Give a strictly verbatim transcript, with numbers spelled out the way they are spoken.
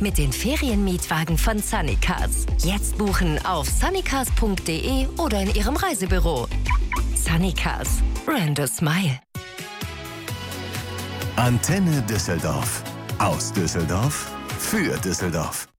mit den Ferienmietwagen von Sunnycars. Jetzt buchen auf sunnycars punkt de oder in Ihrem Reisebüro. Sunnycars. Rent a smile. Antenne Düsseldorf. Aus Düsseldorf für Düsseldorf.